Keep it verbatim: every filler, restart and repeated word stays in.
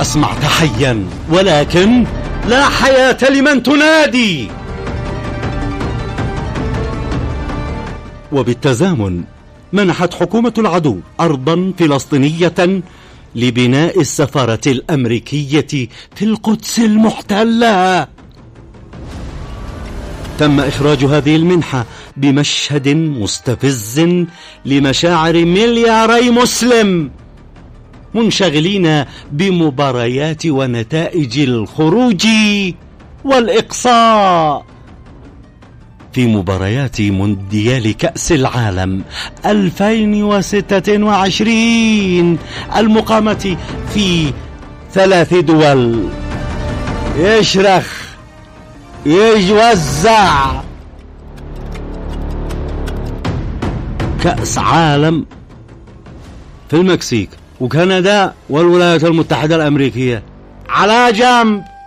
أسمعك حيا، ولكن لا حياة لمن تنادي. وبالتزامن منحت حكومة العدو أرضا فلسطينية لبناء السفارة الأمريكية في القدس المحتلة. تم إخراج هذه المنحة بمشهد مستفز لمشاعر ملياري مسلم منشغلين بمباريات ونتائج الخروج والإقصاء في مباريات مونديال كأس العالم ألفين وستة وعشرين المقامة في ثلاث دول. يشرخ يوزع كأس عالم في المكسيك وكندا والولايات المتحدة الأمريكية على جنب.